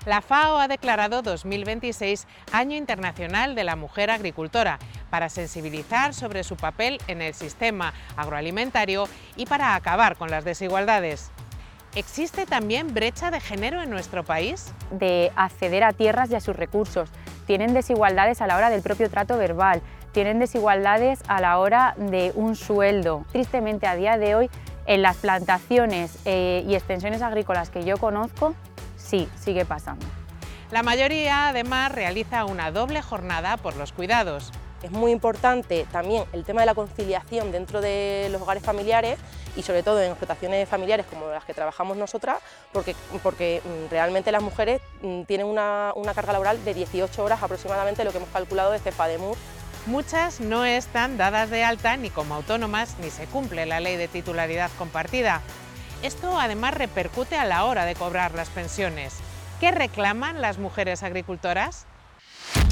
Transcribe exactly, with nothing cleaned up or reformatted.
La FAO ha declarado dos mil veintiséis Año Internacional de la Mujer Agricultora para sensibilizar sobre su papel en el sistema agroalimentario y para acabar con las desigualdades. ¿Existe también brecha de género en nuestro país? De acceder a tierras y a sus recursos. Tienen desigualdades a la hora del propio trato verbal, tienen desigualdades a la hora de un sueldo. Tristemente, a día de hoy, en las plantaciones eh, y extensiones agrícolas que yo conozco, sí, sigue pasando. La mayoría, además, realiza una doble jornada por los cuidados. Es muy importante también el tema de la conciliación dentro de los hogares familiares y sobre todo en explotaciones familiares como las que trabajamos nosotras, porque, porque realmente las mujeres tienen una, una carga laboral de dieciocho horas aproximadamente, lo que hemos calculado desde FADEMUR. Muchas no están dadas de alta ni como autónomas ni se cumple la ley de titularidad compartida. Esto además repercute a la hora de cobrar las pensiones. ¿Qué reclaman las mujeres agricultoras?